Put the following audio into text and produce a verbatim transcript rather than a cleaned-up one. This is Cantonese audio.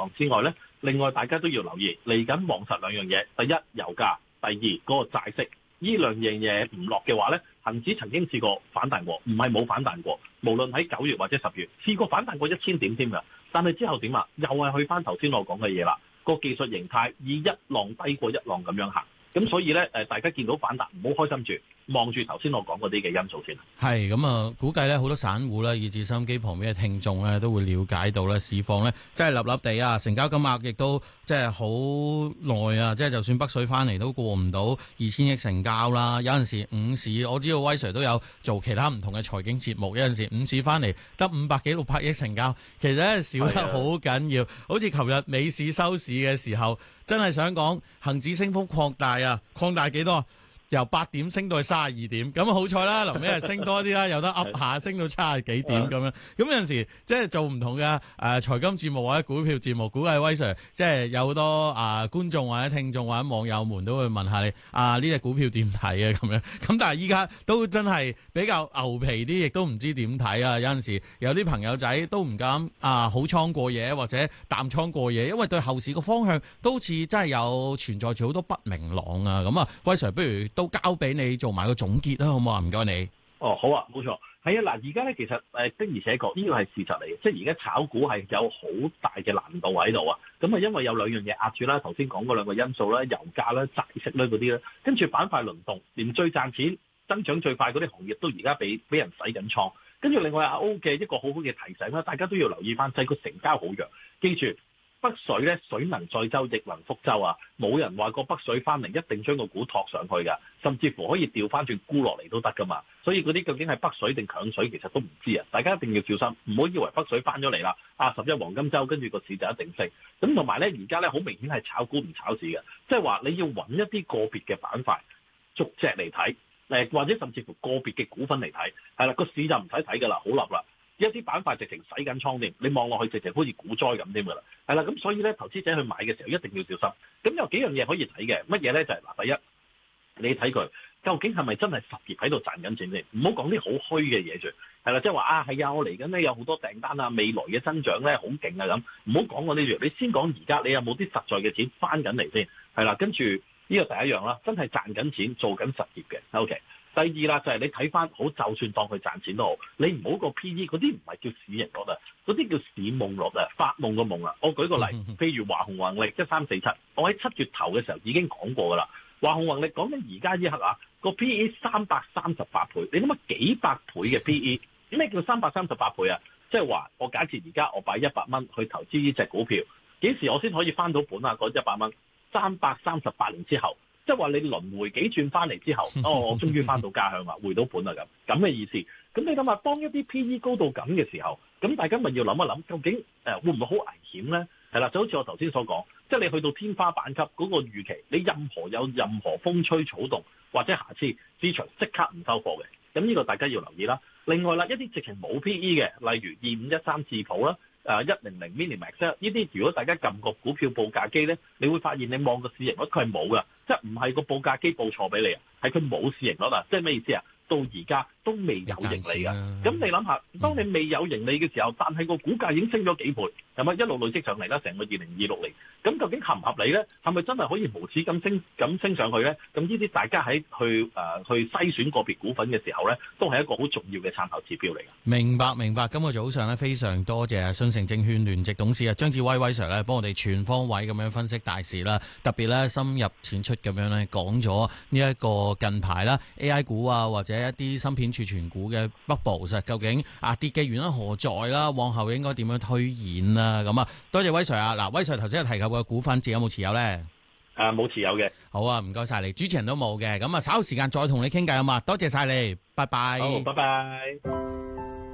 浪之外咧，另外大家都要留意嚟緊望實兩樣嘢，第一油價，第二嗰、那個債息，呢兩樣嘢唔落嘅話咧，恒指曾經試過反彈過，唔係冇反彈過，無論喺九月或者十月試過反彈過一千點添㗎，但係之後點啊？又係去翻頭先我講嘅嘢啦，個技術形態以一浪低過一浪咁樣行，咁所以咧誒，大家見到反彈唔好開心住。望住頭先我講嗰啲嘅因素先。係咁啊，估計咧好多散戶啦，以至收音機旁邊嘅聽眾咧，都會了解到咧市況咧，即係立立地啊，成交金額亦都即係好耐啊，即係就算北水翻嚟都過唔到二千億成交啦。有陣時午市，我知道威 Sir 都有做其他唔同嘅財經節目，有陣時午市翻嚟得五百幾六百億成交，其實咧少得好緊要。好似琴日美市收市嘅時候，真係想講恒指升幅擴大啊，擴大幾多？由八點升到去三十二點，咁好彩啦，臨尾係升多啲啦，有得噏下升到七十幾點咁樣。咁有陣時即係做唔同嘅誒財金節目或者股票節目，估計威 Sir 即係有好多啊觀眾或者聽眾或者網友們都會問下你啊呢隻股票點睇啊咁樣。咁但係依家都真係比較牛皮啲，亦都唔知點睇啊。有陣時有啲朋友仔都唔敢啊好倉過夜或者淡倉過夜，因為對後市個方向都好似真係有存在住好多不明朗啊。咁啊，威 Sir 不如都交俾你做埋個總結啦，好唔好啊？唔該你。 哦，好啊，冇錯，係啊，嗱，而家咧其實誒的而且確呢個係事實嚟嘅，即係而家炒股係有好大嘅難度喺度啊。咁啊，因為有兩樣嘢壓住啦，頭先講嗰兩個因素啦，油價啦、債息啦嗰啲啦，跟住板塊輪動，連最賺錢、增長最快嗰啲行業都而家俾俾人洗緊倉。跟住另外阿 O 嘅一個好好嘅提醒啦，大家都要留意翻，就係個成交好弱，記住。北水咧，水能載舟，亦能覆舟啊！冇人話個北水翻嚟一定將個股托上去㗎，甚至乎可以調翻轉沽落嚟都得噶嘛。所以嗰啲究竟係北水定強水，其實都唔知啊！大家一定要小心，唔好以為北水翻咗嚟啦，啊十一黃金週跟住個市就一定升。咁同埋咧，而家咧好明顯係炒股唔炒市嘅，即係話你要揾一啲個別嘅板塊，逐隻嚟睇，誒或者甚至乎個別嘅股份嚟睇，係啦，個市就唔使睇㗎啦，好立啦。一啲板塊直情洗緊倉添，你望落去直情好似股災咁添㗎啦，係啦，咁所以咧投資者去買嘅時候一定要小心。咁有幾樣嘢可以睇嘅，乜嘢咧就係、是、嗱，第一你睇佢究竟係咪真係實業喺度賺緊錢先，唔好講啲好虛嘅嘢住，係啦，即係話啊係啊，我嚟緊咧有好多訂單啊，未來嘅增長咧好勁啊咁，唔好講嗰啲住，你先講而家你有冇啲實在嘅錢翻緊嚟先，係啦，跟住呢個第一樣啦，真係賺緊錢做緊實業嘅 ，OK。第二啦，就係、是、你睇翻好，就算當佢賺錢都好，你唔好個 P E 嗰啲唔係叫市盈率啊，嗰啲叫市夢率啊，發夢個夢啊。我舉個例，譬如華虹宏力一三四七，我喺七月頭嘅時候已經講過噶啦。華虹宏力講緊而家呢刻啊，個 P E 三百三十八倍，你諗下幾百倍嘅 P E， 咩叫三百三十八倍啊？即係話我假設而家我擺一百蚊去投資呢隻股票，幾時我先可以翻到本啊？嗰一百蚊，三百三十八年之後。即係話你輪迴幾轉翻嚟之後，哦，我終於翻到家鄉啦，回到本啦咁，咁嘅意思。咁你諗下，當一啲 P E 高到咁嘅時候，咁大家咪要諗一諗，究竟誒會唔會好危險咧？係啦，就好似我頭先所講，即係你去到天花板級嗰個預期，你任何有任何風吹草動或者瑕疵，市場即刻唔收貨嘅。咁呢個大家要留意啦。另外啦，一啲直情冇 P E 嘅，例如二五一三智普啦。誒一零零 Minimax 呢啲，如果大家撳個股票報價機咧，你會發現你望個市盈率佢係冇㗎，即係唔係個報價機報錯俾你啊，係佢冇市盈率啊，即係咩意思啊？到而家都未有盈利㗎，咁你諗下，當你未有盈利嘅時候，但係個股價已經升咗幾倍，係咪一路累積上嚟啦？成個二零二六年，咁究竟合唔合理咧？係咪真係可以無止咁升咁升上去咧？咁呢啲大家喺去誒、呃、去篩選個別股份嘅時候咧，都係一個好重要嘅參考指標嚟嘅。 明白明白，今個早上咧非常多謝信誠證券聯席董事啊張志威威 Sir 咧，幫我哋全方位咁樣分析大市啦，特別咧深入淺出咁樣咧講咗呢一個近排啦 A I 股啊或者一啲芯片儲存股嘅 bubble 究竟啊跌嘅原因何在啦？往後應該點樣推演啦？咁啊，多謝威 Sir 啊！嗱，威 Sir 頭先有提及嘅股份，自己有冇持有咧？ 誒，冇持有嘅。 好啊，唔該晒你，主持人都冇嘅。咁啊，稍後時間再同你傾偈啊嘛，多謝晒你，拜拜。 好，拜拜。